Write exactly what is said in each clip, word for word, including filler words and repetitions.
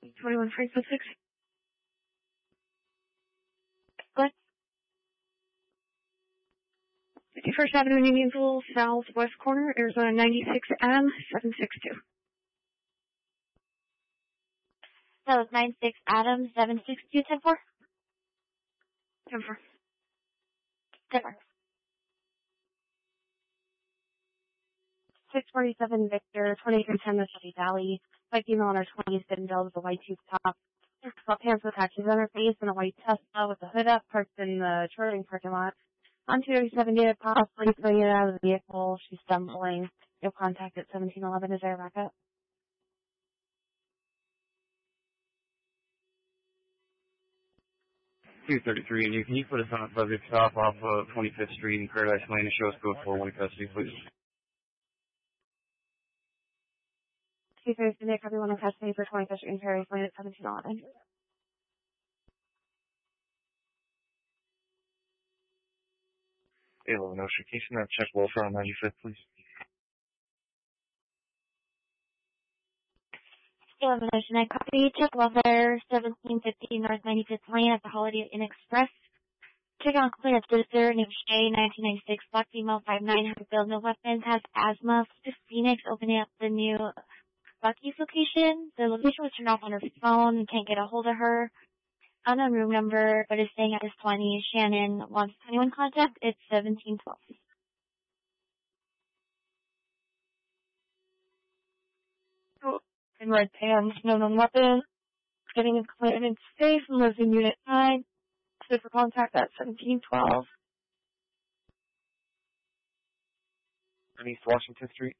twenty-one Franklin six. What? fifty-first Avenue in Indiansville, southwest corner, Arizona ninety-six M seven six two. That was nine six Adam seven six two ten four. ten four. ten four. six forty-seven Victor, twenty-three ten Mississippi Valley. White female on her twenties, fit and build with a white tube top. Sweatpants with patches on her face and a white Tesla with the hood up, parked in the charging parking lot. On two thirty-seven data possibly throwing it out of the vehicle. She's stumbling. No contact at seventeen eleven. Is there a backup? two thirty-three, and you can you put us on a subject stop off of twenty-fifth Street in Paradise Lane and show us code four one in custody, please. two thirty-three, Nick, everyone in custody for twenty-fifth Street in Paradise Lane at seventeen eleven. Hello, no Can I check welfare on ninety-fifth, please? eleven Ocean I copy. Check welfare seventeen fifty North ninety-fifth Lane at the Holiday Inn Express. Check on clear of visitor, name Shay, nineteen ninety-six, black female, five nine, has build, no weapons, has asthma, Phoenix, opening up the new Bucky's location. The location was turned off on her phone, can't get a hold of her. Unknown room number, but is staying at this twenty. Shannon wants anyone contact. It's seventeen twelve. Oh, in red pants, no known weapon. Getting a claimant safe and lives in Unit nine. Stood for contact at seventeen twelve. On East Washington Street.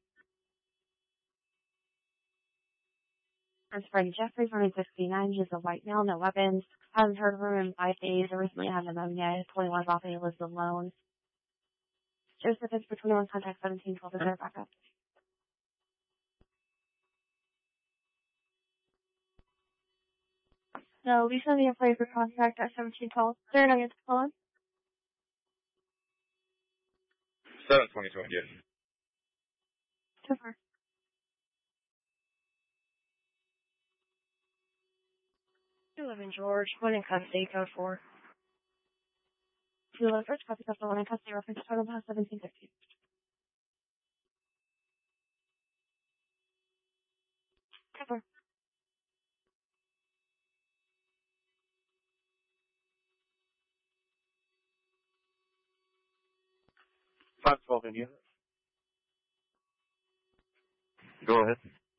Friends Freddie Jeffries, running sixty-nine. He's a white male, no weapons. Hasn't heard of him in five days. I recently had pneumonia. His twenty-one is off and he lives alone. Joseph is for twenty-one, contact seventeen twelve. Is there a backup? No, Lisa, the employee for contact at seventeen twelve. Is there an answer to call on? seven twenty twenty, yes. So far. eleven George, one in custody, code four. two eleven George, copy customer one in custody, reference total pass seventeen fifty. Cover. five twelve India. Go ahead.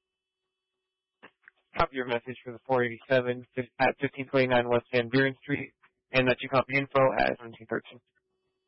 Copy your message for the four eighty-seven at fifteen twenty-nine West Van Buren Street, and that you copy info at seventeen thirteen.